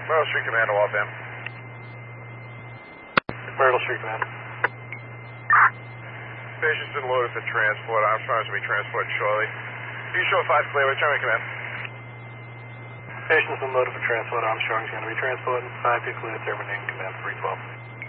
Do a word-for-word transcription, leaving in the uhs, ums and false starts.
Myrtle Street Command, Waltham. Myrtle Street Command. Patient's been loaded for transport. Armstrong's going to be transported shortly. You show five clear, return me command. Patient's been loaded for transport. Armstrong's going to be transported. five, be clear, terminating command three twelve.